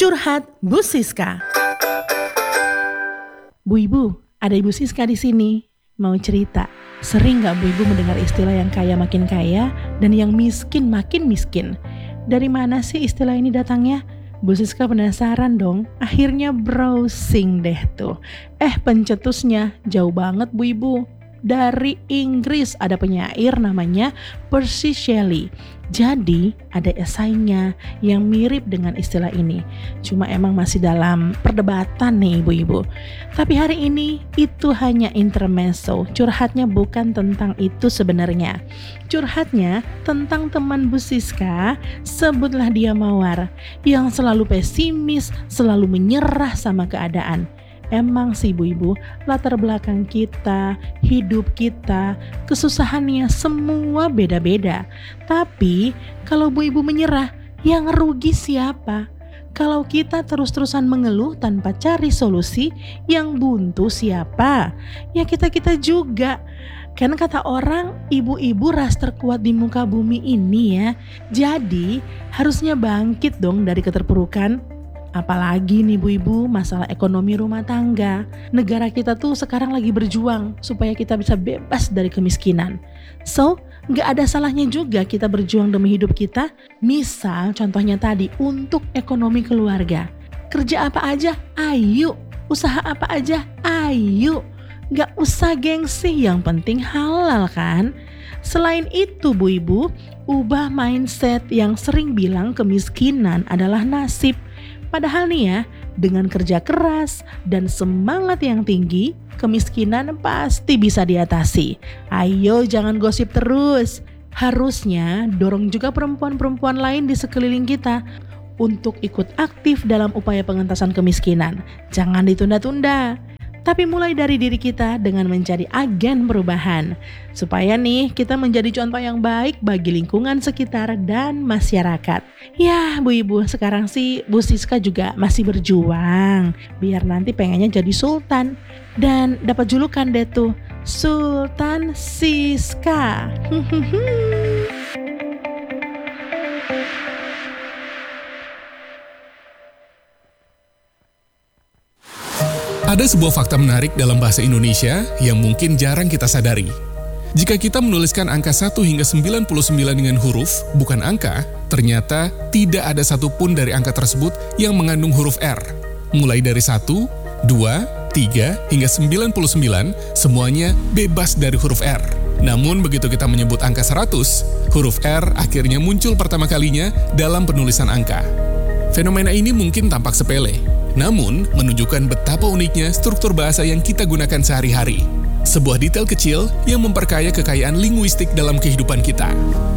Curhat Bu Siska. Bu Ibu, ada Ibu Siska di sini. Mau cerita, sering gak Bu Ibu mendengar istilah yang kaya makin kaya dan yang miskin makin miskin? Dari mana sih istilah ini datangnya? Bu Siska penasaran dong, akhirnya browsing deh tuh. Pencetusnya jauh banget Bu Ibu. Dari Inggris ada penyair namanya Percy Shelley. Jadi ada esainya yang mirip dengan istilah ini. Cuma emang masih dalam perdebatan nih ibu-ibu. Tapi hari ini itu hanya intermezzo. Curhatnya bukan tentang itu sebenarnya. Curhatnya tentang teman Bu Siska, sebutlah dia Mawar, yang selalu pesimis, selalu menyerah sama keadaan. Emang sih ibu-ibu, latar belakang kita, hidup kita, kesusahannya semua beda-beda. Tapi kalau Bu Ibu menyerah, yang rugi siapa? Kalau kita terus-terusan mengeluh tanpa cari solusi, yang buntu siapa? Ya kita-kita juga. Kan kata orang, ibu-ibu ras terkuat di muka bumi ini ya. Jadi harusnya bangkit dong dari keterpurukan. Apalagi nih Bu Ibu, masalah ekonomi rumah tangga. Negara kita tuh sekarang lagi berjuang supaya kita bisa bebas dari kemiskinan. So, gak ada salahnya juga kita berjuang demi hidup kita. Misal contohnya tadi, untuk ekonomi keluarga. Kerja apa aja, ayo. Usaha apa aja, ayo. Gak usah gengsi, yang penting halal kan. Selain itu Bu Ibu, ubah mindset yang sering bilang kemiskinan adalah nasib. Padahal nih ya, dengan kerja keras dan semangat yang tinggi, kemiskinan pasti bisa diatasi. Ayo jangan gosip terus. Harusnya dorong juga perempuan-perempuan lain di sekeliling kita untuk ikut aktif dalam upaya pengentasan kemiskinan. Jangan ditunda-tunda. Tapi mulai dari diri kita dengan menjadi agen perubahan. Supaya nih kita menjadi contoh yang baik bagi lingkungan sekitar dan masyarakat. Ya Bu Ibu, sekarang sih Bu Siska juga masih berjuang. Biar nanti pengennya jadi sultan. Dan dapat julukan deh tuh, Sultan Siska. Ada sebuah fakta menarik dalam bahasa Indonesia yang mungkin jarang kita sadari. Jika kita menuliskan angka 1 hingga 99 dengan huruf, bukan angka, ternyata tidak ada satupun dari angka tersebut yang mengandung huruf R. Mulai dari 1, 2, 3, hingga 99, semuanya bebas dari huruf R. Namun begitu kita menyebut angka 100, huruf R akhirnya muncul pertama kalinya dalam penulisan angka. Fenomena ini mungkin tampak sepele, namun menunjukkan betapa uniknya struktur bahasa yang kita gunakan sehari-hari. Sebuah detail kecil yang memperkaya kekayaan linguistik dalam kehidupan kita.